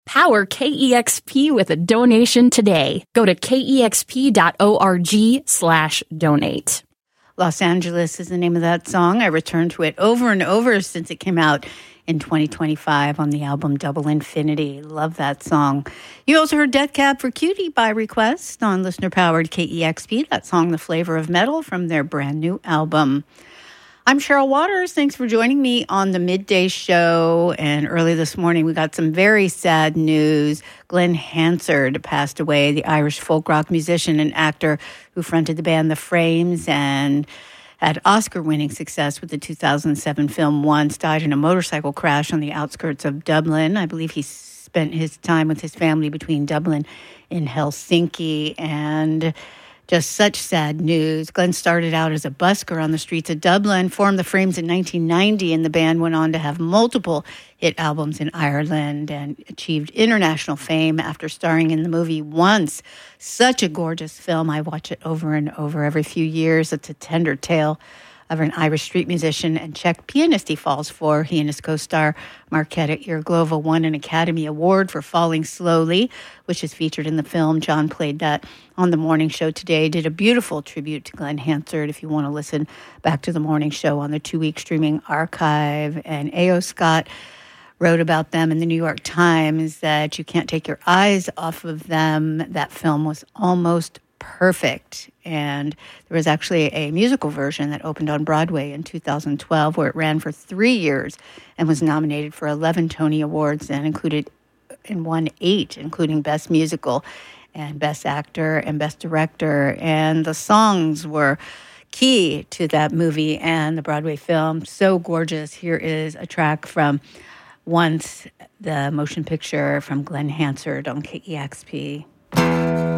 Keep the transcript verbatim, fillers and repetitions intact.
Power K E X P with a donation today. Go to kexp.org slash donate. Los Angeles is the name of that song. I returned to it over and over since it came out in twenty twenty-five on the album Double Infinity. Love that song. You also heard Death Cab for Cutie by request on listener-powered K E X P. That song, The Flavor of Metal, from their brand new album. I'm Cheryl Waters. Thanks for joining me on the Midday Show. And early this morning, we got some very sad news. Glen Hansard passed away, the Irish folk rock musician and actor who fronted the band The Frames and had Oscar-winning success with the two thousand seven film Once, died in a motorcycle crash on the outskirts of Dublin. I believe he spent his time with his family between Dublin and Helsinki, and just such sad news. Glen started out as a busker on the streets of Dublin, formed the Frames in nineteen ninety, and the band went on to have multiple hit albums in Ireland and achieved international fame after starring in the movie Once. Such a gorgeous film. I watch it over and over every few years. It's a tender tale of an Irish street musician and Czech pianist he falls for. He and his co-star Markéta Irglová won an Academy Award for Falling Slowly, which is featured in the film. John played that on the morning show today, did a beautiful tribute to Glen Hansard if you want to listen back to the morning show on the two-week streaming archive. And A O. Scott wrote about them in the New York Times that you can't take your eyes off of them. That film was almost perfect. And there was actually a musical version that opened on Broadway in two thousand twelve, where it ran for three years and was nominated for eleven Tony Awards and included and won eight, including Best Musical and Best Actor and Best Director. And the songs were key to that movie and the Broadway film. So gorgeous. Here is a track from Once, the motion picture from Glen Hansard on K E X P.